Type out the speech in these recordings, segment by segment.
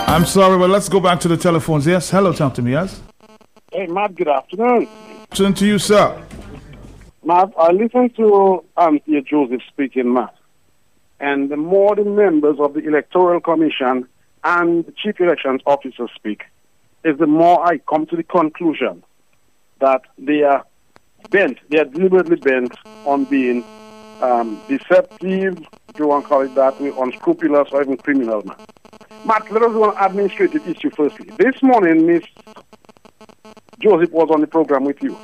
I'm sorry, but let's go back to the telephones. Yes, hello, talk to me, yes? Hey, Matt, good afternoon. Turn to you, sir. Matt, I listened to Anthea Joseph speaking, Matt. And the more the members of the Electoral Commission and the Chief Elections Officer speak, is the more I come to the conclusion that they are deliberately bent on being deceptive, if you want to call it that way, unscrupulous, or even criminal, man. Matt, let us go on administrative issue firstly. This morning, Miss Joseph was on the program with you.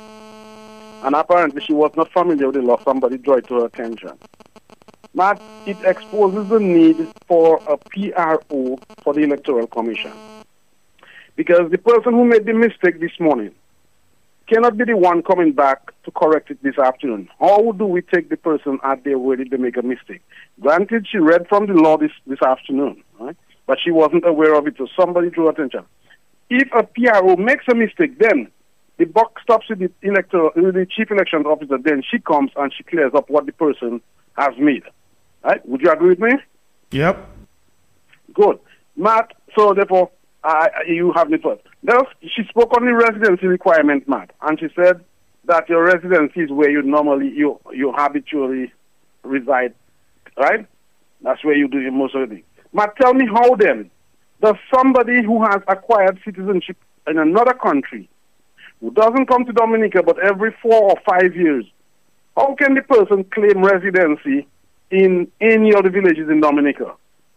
And apparently she was not familiar with the law. Somebody drew it to her attention. Matt, it exposes the need for a PRO for the Electoral Commission. Because the person who made the mistake this morning cannot be the one coming back to correct it this afternoon. How do we take the person at their word if they make a mistake? Granted, she read from the law this afternoon, right? But she wasn't aware of it, so somebody drew attention. If a PRO makes a mistake, then the buck stops with the Chief Elections Officer, then she comes and she clears up what the person has made. Right? Would you agree with me? Yep. Good. Matt, so therefore, you have me first. She spoke on the residency requirement, Matt, and she said that your residency is where you habitually reside, right? That's where you do your most of the things. Matt, tell me how then does somebody who has acquired citizenship in another country, who doesn't come to Dominica but every 4 or 5 years, how can the person claim residency in any of the villages in Dominica?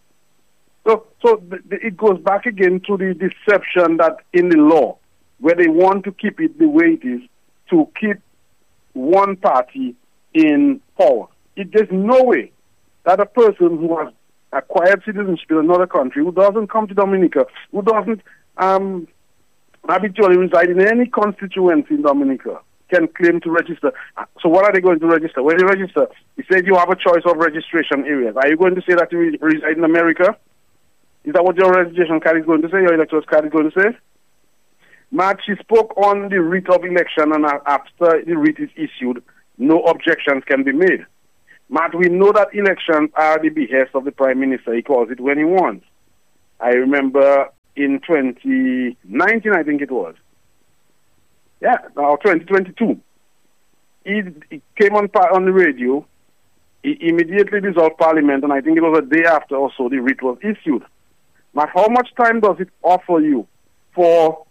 So it goes back again to the deception that in the law, where they want to keep it the way it is, to keep one party in power. There's no way that a person who has acquired citizenship in another country, who doesn't come to Dominica, who doesn't habitually reside in any constituency in Dominica, can claim to register. So what are they going to register? When you register, you said you have a choice of registration areas. Are you going to say that you reside in America? Is that what your registration card is going to say, your electoral card is going to say? Matt, she spoke on the writ of election, and after the writ is issued, no objections can be made. Matt, we know that elections are the behest of the Prime Minister. He calls it when he wants. I remember in 2019, I think it was. Yeah, or 2022. He came on the radio. He immediately dissolved Parliament, and I think it was a day after or so the writ was issued. Matt, how much time does it offer you for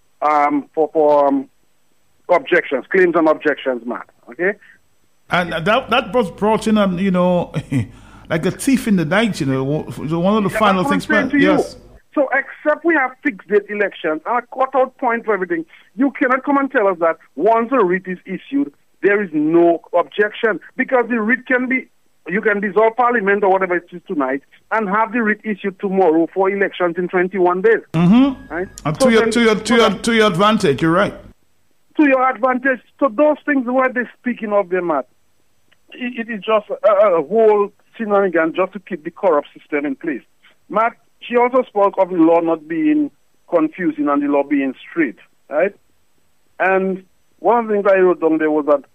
objections, claims and objections, Matt? Okay. And that was brought in, like a thief in the night. One of the final things. Yes. So, except we have fixed date elections and a cutout point for everything, you cannot come and tell us that once a writ is issued, there is no objection, because the writ can be. You can dissolve Parliament or whatever it is tonight and have the writ issued tomorrow for elections in 21 days. Mm-hmm. Right? And to your advantage, you're right. To your advantage. So those things where they're speaking of them, Matt, it is just a whole shenanigan just to keep the corrupt system in place. Matt, she also spoke of the law not being confusing and the law being straight, right? And one of the things I wrote down there was that,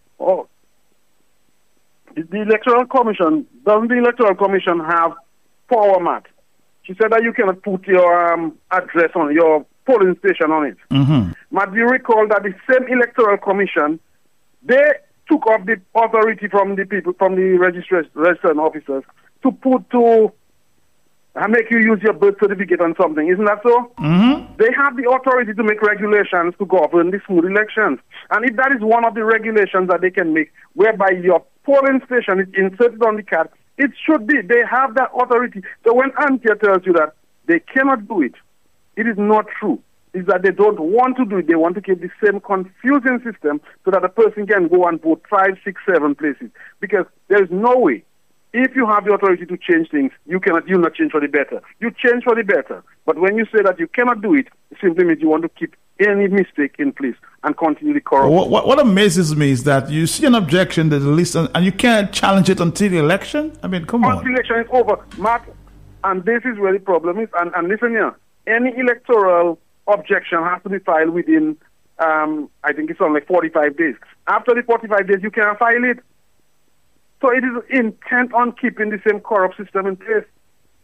the Electoral Commission, doesn't the Electoral Commission have power, Matt? She said that you cannot put your address on your polling station on it. Mm-hmm. Matt, do you recall that the same Electoral Commission, they took off the authority from the people, from the registration officers, to make you use your birth certificate on something. Isn't that so? Mm-hmm. They have the authority to make regulations to govern the smooth elections. And if that is one of the regulations that they can make, whereby your polling station is inserted on the card, it should be. They have that authority. So when Anthea tells you that they cannot do it, it is not true. It's that they don't want to do it. They want to keep the same confusing system so that a person can go and vote 5, 6, 7 places. Because there is no way. If you have the authority to change things, you not change for the better. You change for the better. But when you say that you cannot do it, it simply means you want to keep any mistake in place and continue the corruption. What amazes me is that you see an objection to the list and you can't challenge it until the election? I mean, come on. Until the election is over, Mark, and this is where the problem is. And listen here, any electoral objection has to be filed within, I think it's on like 45 days. After the 45 days, you can't file it. So it is intent on keeping the same corrupt system in place.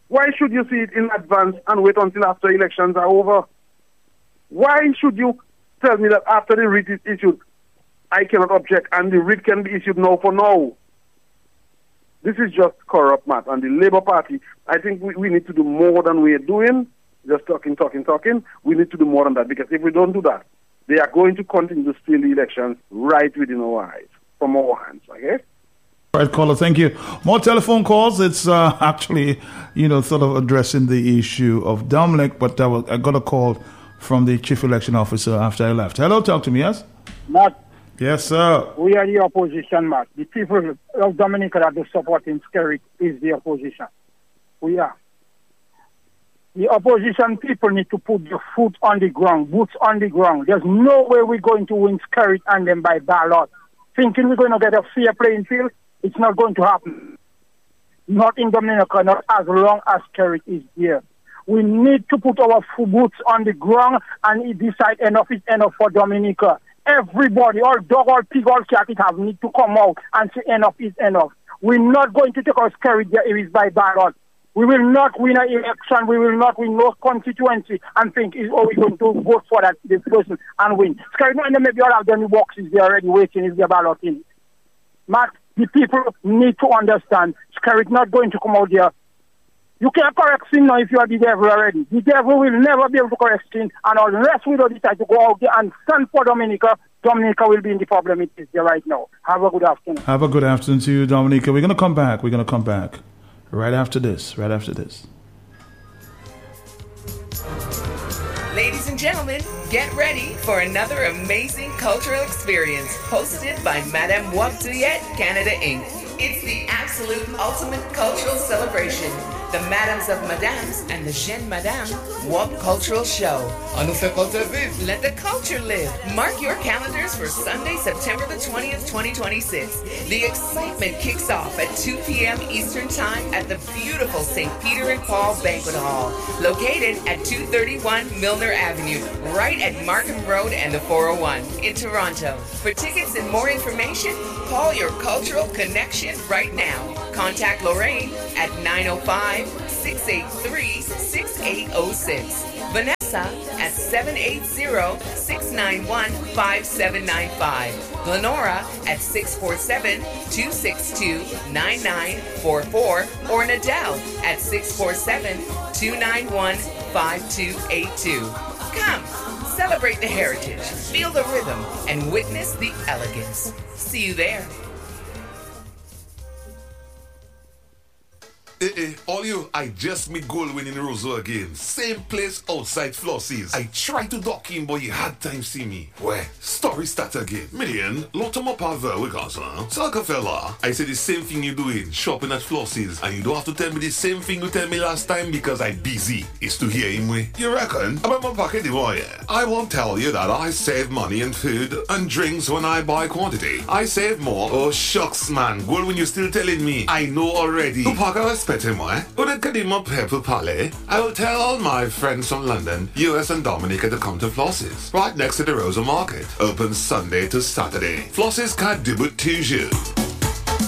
Why should you see it in advance and wait until after elections are over? Why should you tell me that after the writ is issued, I cannot object and the writ can be issued now for now? This is just corrupt, Matt. And the Labour Party, I think we need to do more than we are doing. Just talking. We need to do more than that, because if we don't do that, they are going to continue to steal the elections right within our eyes, from our hands, okay? All right, caller, thank you. More telephone calls. It's actually, sort of addressing the issue of Dominic, but I got a call from the chief election officer after I left. Hello, talk to me, yes? Matt. Yes, sir. We are the opposition, Matt. The people of Dominica that are supporting Skerrit is the opposition. We are. The opposition people need to put their foot on the ground, boots on the ground. There's no way we're going to win Skerrit and then by ballot. Thinking we're going to get a fair playing field, it's not going to happen. Not in Dominica, not as long as Skerrit is here. We need to put our boots on the ground and decide enough is enough for Dominica. Everybody, all dog, all pig, all cat, it have need to come out and say enough is enough. We're not going to take our Skerrit there if it's by ballot. We will not win an election. We will not win no constituency and think, we're going to vote for this person and win. Skerrit, and maybe all of them boxes there already waiting if they're balloting. Matt, the people need to understand Skerrit not going to come out there. You can't correct sin now if you are the devil already. The devil will never be able to correct sin, and unless we don't decide to go out there and stand for Dominica, Dominica will be in the problem it is there right now. Have a good afternoon. Have a good afternoon to you, Dominica. We're going to come back. Right after this. Ladies and gentlemen, get ready for another amazing cultural experience hosted by Madame Waptuyet Canada Inc. It's the absolute ultimate cultural celebration. The Madams of Madames and the Jeune Madame Wap Cultural Show. Let the culture live. Mark your calendars for Sunday, September the 20th, 2026. The excitement kicks off at 2 p.m. Eastern Time at the beautiful St. Peter and Paul Banquet Hall, located at 231 Milner Avenue, right at Markham Road and the 401 in Toronto. For tickets and more information, call your cultural connection right now. Contact Lorraine at 905-683-6806. Vanessa at 780-691-5795. Lenora at 647-262-9944. Or Nadell at 647-291-5282. Come, celebrate the heritage, feel the rhythm, and witness the elegance. See you there. All you, I just meet Goldwyn in Roseau again. Same place outside Flossie's. I tried to dock in, but you had time see me. Where? Story start again. Million, lot of my power we got, huh? Saka fella, I say the same thing you doing, shopping at Flossie's, and you don't have to tell me the same thing you tell me last time because I busy. It's to hear him way. You reckon? About my pocket the boy. I won't tell you that I save money in food and drinks when I buy quantity. I save more. Oh shucks man, Goldwyn, you still telling me? I know already. To pack a Petimoy, when I get him up Pepper Palais, I will tell all my friends from London, US and Dominica to come to Flossie's, right next to the Rosa Market. Open Sunday to Saturday. Flossie's can't do it to you.